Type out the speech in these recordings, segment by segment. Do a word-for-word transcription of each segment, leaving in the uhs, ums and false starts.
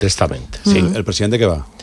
Testament, sí. Mm. ¿El presidente qué va?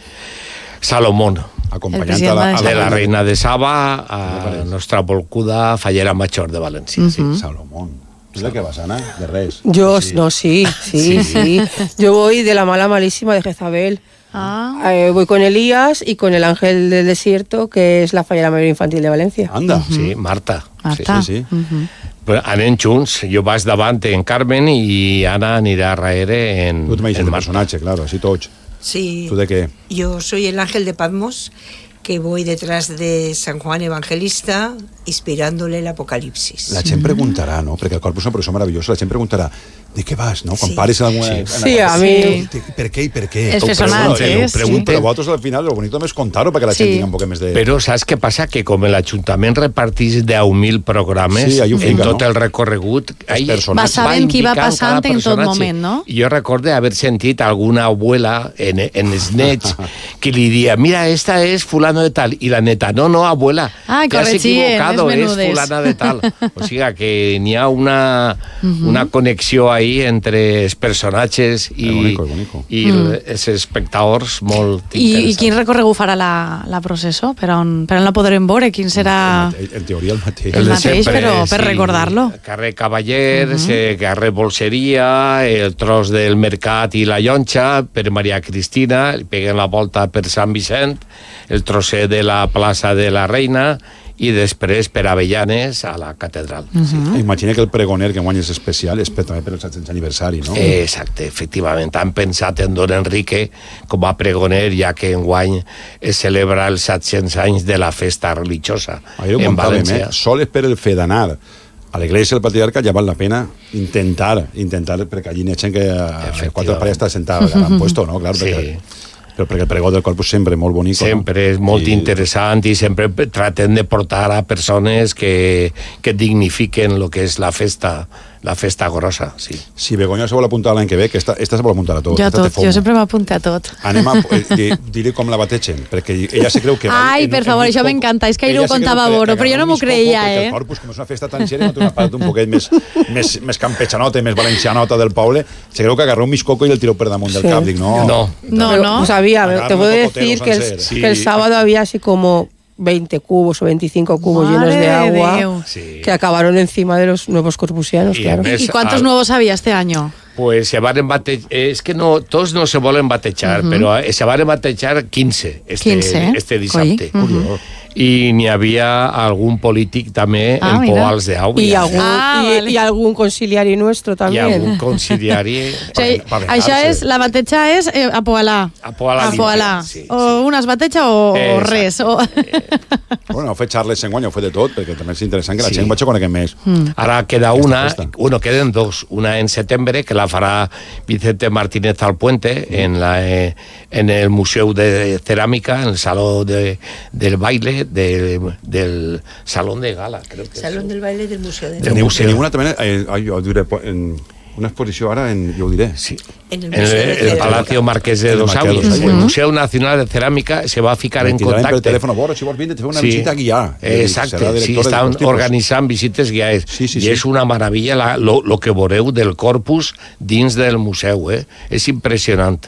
Salomón. Acompanyant a la, a de la reina de Saba a nostra volguda fallera major de València. Mm-hmm. Sí. Salomón. ¿Es de qué vas, Ana? De res. Yo, sí. no, sí, sí, sí, sí. Yo voy de la mala malísima de Jezabel. Ah. Eh, voy con Elías y con el ángel del desierto, que es la fallera mayor infantil de València. Anda. Uh-huh. Sí, Marta. Marta. Sí, sí. sí. Uh-huh. Pues anem junts. Jo vaig davant en Carmen i Ana anirà darrere en, tu te me dices en el Marta. personaje, claro, así todos. Sí. ¿Tú de qué? Yo soy el ángel de Patmos, que voy detrás de San Juan Evangelista, inspirándole el Apocalipsis. La gent preguntarà, no? Perquè el Corpus és una persona meravellosa. La gent preguntarà, de què vas, no? Quan Sí. pares en alguna... Sí, en sí alguna- a mi... Per què i per què? Els Ho personatges, pregunto, ho sí. pregunto, Però vosaltres al final, lo bonito també és contar-ho perquè la gent Sí. tingui un poc més de... Però saps què passa? Que com l'Ajuntament repartís deu mil programes Sí, ahí ho en fica, tot no? el recorregut, ahí personatges. Va sabent qui va indicant passant cada en tot personatge. moment, no? I jo recordo haver sentit alguna abuela en, en Snatch que li dia, mira, esta es fulano de tal, i la neta, no, no, abuela, Ah, te has corregien, equivocado, és es menudes. fulana de tal. O sigui que n'hi ha una, Mhm. una connexió ahí entre els personatges i, És bonico, és bonico. i Mm. els espectadors molt I, I interessants. quin recorregut farà la, la processó? Per on, per on la podrem veure? Quin serà... En, en teoria el mateix. El de mateix, però per recordar-lo. Carrer Cavallers, uh -huh. eh, carrer Bolseria, el tros del Mercat i la Llonxa, per Maria Cristina, li peguen la volta per Sant Vicent, el trosser de la plaça de la Reina, i després per Avellanes a la catedral. Uh -huh. Sí. Imagina que el pregoner que enguany és especial és per, també per el set-cents aniversari, no? Eh, exacte, efectivament. Han pensat en Don Enrique com a pregoner, ja que enguany es celebra els set-cents anys de la festa religiosa Ahir ho en contàvem, València. eh? Sols per el fet d'anar a l'església del patriarca ja val la pena intentar, intentar, perquè allí n'hi ha gent que a quatre parelles està sentada, l'han puesto, no? Clar, Sí. perquè, però perquè el pregó del Corpus sempre és molt bonic. Sempre no? és molt I... interessant i sempre traten de portar a persones que, que dignifiquen el que és la festa, la festa grossa, sí. Si Begoña se vol apuntar l'any que ve, que esta, esta se vol apuntar a tot. Jo a esta té tot, fomo. jo sempre m'apunto a tot. Anem a... Eh, diré com la bategen, perquè ella se creu que... Ai, en- per en favor, mig això coco. m'encanta, és que ahir Ella ho se creu contava que- Boro, que però jo no agarra m'ho mig coco, creia, perquè eh? el Corpus, com és una festa tan xera, no té una part un poquet més, més, més campechanota, més valencianota del poble, se creu que agarró un mig coco i el tiró per damunt del Sí. cap. Dic, no. No. No, Pero, no. pues había, Agarra te un puedo cocotero decir que el, sencer. Sí. que el sábado había así como veinte cubos o veinticinco cubos Mare llenos de de agua Déu. Sí. que acabaron encima de los nuevos corpusianos, Y claro. en vez- ¿Y cuántos al- nuevos había este año? Pues se van bate... Es que no, todos no se volen batejar, uh-huh. però se van batejar quinze este, quinze, este dissabte. Coi, uh-huh. I n'hi havia algun polític també Ah, en mira. Poals d'Àuria. Y algún, Ah, y, vale. y algún conciliario nuestro I también. algun conciliari. O sigui, pa això vengar-se. és, la bateja és eh, a Poalà. A Poalà. A Poalà. Sí, o sí. una es bateja o, o Exacte. res. O... Bueno, ho fet Charles enguany, ho fet de tot, perquè també és interessant que la Sí. gent vaig a conèixer més. Ara queda Aquesta una, festa. bueno, queden dos. Una en setembre, que la farà Vicente Martínez Alpuente en, la, eh, en el Museu de Ceràmica, en el Saló de, del Baile, de, del Salón de Gala, creo que Salón es. del baile del Museo de Del Teniu, museu. teniu una també, eh, ai, jo ho diré, en una exposició ara, en, jo ho diré. Sí. En el En el, Museo de el Ceràmica. Palacio Marqués de En el Dos Marqués de Aguas. Dos El Aguas. Museu Nacional de Ceràmica se va a ficar en Tiraran per contacte. telèfon, Boro, si vols vindre, te feu una Sí. visita guiada. Exacte, Serà sí, directora de estan tots tipus. organitzant visites guiades. Sí, sí, I sí. és una meravella la, lo, lo que veureu del corpus dins del museu, eh? És impressionant.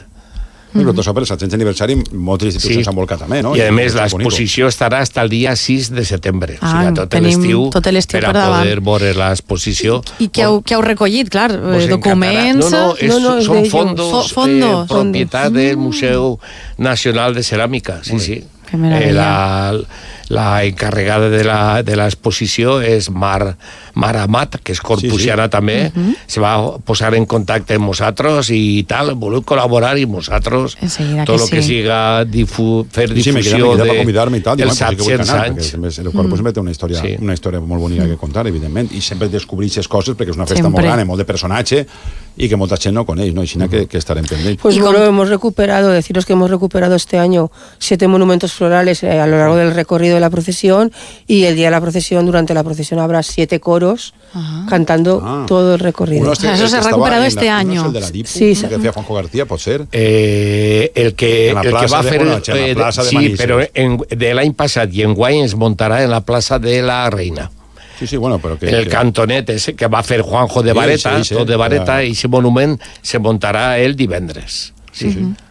I però tot això per el set-cents aniversari, moltes institucions s'han volcat també, no? I a més és bonico. l'exposició estarà fins al dia sis de setembre. Ah, o sigui, tot tenim l'estiu tot l'estiu per a per davant. poder veure l'exposició. I què heu, què heu recollit? Clar, Vos eh, documents... encantarà. No, no, és, No, no, és són de ellos. fondos, Fo- fondos. Eh, propietat del Museu Nacional de Ceràmica. Sí, sí. Que meravella. Eh, la, la encarregada de la, de l'exposició és Mar, Mar Amat, que és corpusiana Sí, sí. també. Mhm. Se va posar en contacte amb nosaltres i tal, voleu col·laborar i nosaltres Enseguida tot que el que sí. siga difu, fer Sí, sí, me queda, me difusió queda per de convidar-me i tal, dic, els bueno, pues sí que vull set-cents anar, anys. perquè sempre, el Corpus sempre té una història, Sí. una història molt bonica que contar, evidentment, i sempre descobreixes coses perquè és una festa Sempre. molt gran, molt de personatge, i que molta gent no coneix, no? Així que, que estarem pendents. Pues Y bueno, con- hemos recuperado, deciros que hemos recuperado este año siete monumentos florales eh, a lo largo del recorrido de la procesión, y el día de la procesión, durante la procesión habrá siete coros Ajá. cantando Ah. todo el recorrido. Uno O sea, el eso que se ha estava recuperado en este la- año. No és el de la D I P U, Sí, el sí. que feia Juanjo García, pot ser? Eh, el que, En la el que plaça va de- fer... bueno, en la eh, plaça de sí, Manises. però en, de l'any passat i enguany es muntarà en la plaça de la Reina. Sí, sí, bueno, però que... El que... cantonet ese que va fer Juanjo de Sí, Vareta, sí, sí, tot de Vareta, ja. i ese monument se muntarà el divendres. Sí. Uh -huh.